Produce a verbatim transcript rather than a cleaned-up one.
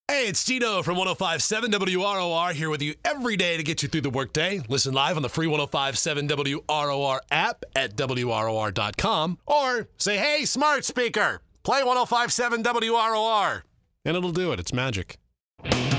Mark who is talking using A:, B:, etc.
A: Hey, it's Tito from one oh five point seven W R O R here with you every day to get you through the workday. Listen live on the free one oh five point seven W R O R app at W R O R dot com or say, hey, smart speaker, play one oh five point seven W R O R, and it'll do it. It's magic.